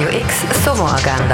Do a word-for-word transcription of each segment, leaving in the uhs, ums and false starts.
Radio X Sommeragenda.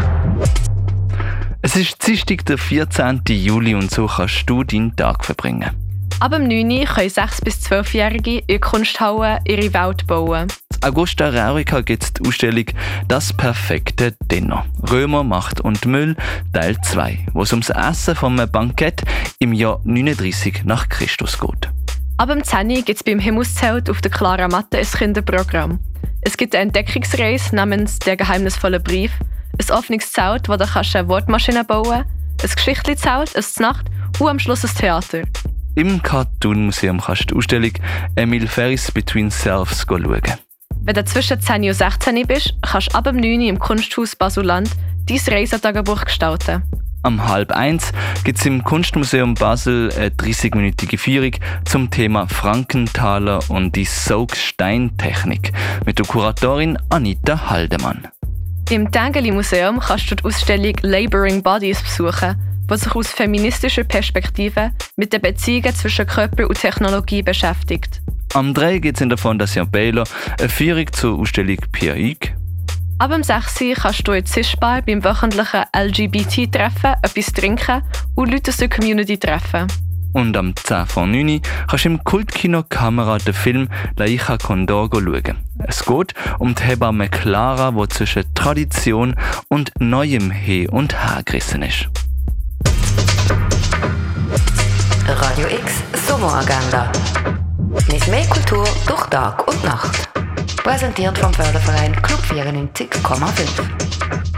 Es ist Dienstag, der vierzehnten Juli, und so kannst du deinen Tag verbringen. Ab dem neun Uhr können sechs- bis zwölfjährige in der Kunsthalle ihre Welt bauen. In Augusta Raurica gibt es die Ausstellung «Das perfekte Dinner. Römer, Macht und Müll» Teil zwei, wo es ums Essen von einem Bankett im Jahr neununddreissig nach Christus geht. Ab dem zehn Uhr gibt es beim Himmelszelt auf der Clara Matte ein Kinderprogramm. Es gibt eine Entdeckungsreise namens «Der geheimnisvolle Brief», ein offenes Zelt, wo du eine Wortmaschine bauen kannst, ein Geschichtli-Zelt, ein Znacht und am Schluss ein Theater. Im Cartoon-Museum kannst du die Ausstellung «Emil Ferris Between Selves» schauen. Wenn du zwischen zehn und sechzehn Uhr bist, kannst du ab dem neun Uhr im Kunsthaus Basel-Land dein Reisetagebuch gestalten. Am halb eins gibt es im Kunstmuseum Basel eine dreißig-minütige Führung zum Thema Frankenthaler und die Saugsteintechnik mit der Kuratorin Anita Haldemann. Im Tengeli-Museum kannst du die Ausstellung «Laboring Bodies» besuchen, die sich aus feministischer Perspektive mit den Beziehungen zwischen Körper und Technologie beschäftigt. Am drei gibt es in der Fondation Baylor eine Führung zur Ausstellung Pierre Hugues. Ab dem sechs Uhr kannst du in Zischbar beim wöchentlichen L G B T-Treffen etwas trinken und Leute aus der Community treffen. Und am zehn vor neun Uhr kannst du im Kultkino Kamera den Film «La hija Condor» schauen. Es geht um die Hebamme Clara, die zwischen Tradition und Neuem hin und her gerissen ist. Radio X Sommeragenda. Mit mehr Kultur durch Tag und Nacht. Präsentiert vom Förderverein Club vierundneunzig Komma fünf.